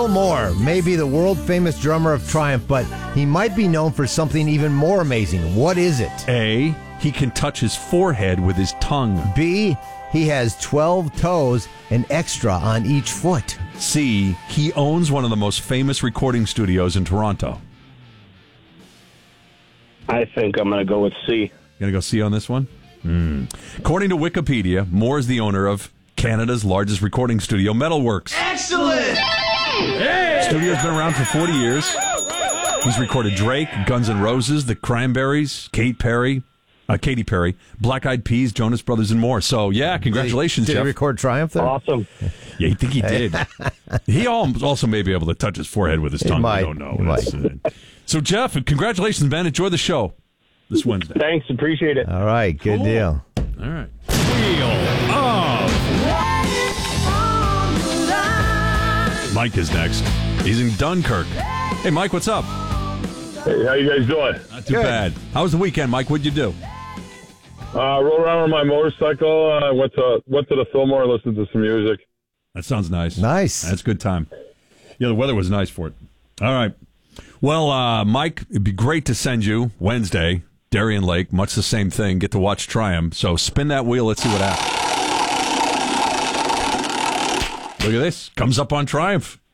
Phil Moore may be the world-famous drummer of Triumph, but he might be known for something even more amazing. What is it? A, he can touch his forehead with his tongue. B, he has 12 toes, an extra on each foot. C, he owns one of the most famous recording studios in Toronto. I think I'm going to go with C. You going to go C on this one? According to Wikipedia, Moore is the owner of Canada's largest recording studio, Metalworks. Excellent! Studio's been around for 40 years. He's recorded Drake, Guns N' Roses, The Cranberries, Katy Perry, Black Eyed Peas, Jonas Brothers, and more. So, yeah, congratulations, Did Jeff. he record Triumph there? Awesome. Yeah, I think he did. He also may be able to touch his forehead with his tongue. might. I don't know. He might. So, Jeff, congratulations, man. Enjoy the show this Wednesday. Thanks. Appreciate it. All right, good deal. All right. Wheel of... Mike is next. He's in Dunkirk. Hey, Mike, what's up? Hey, how you guys doing? Not too bad. How was the weekend, Mike? What'd you do? Roll around on my motorcycle. Went to the Fillmore, listened to some music. That sounds nice. Nice. That's a good time. Yeah, the weather was nice for it. All right. Well, Mike, it'd be great to send you Wednesday, Darien Lake, much the same thing. Get to watch Triumph. So spin that wheel. Let's see what happens. Look at this. Comes up on Triumph.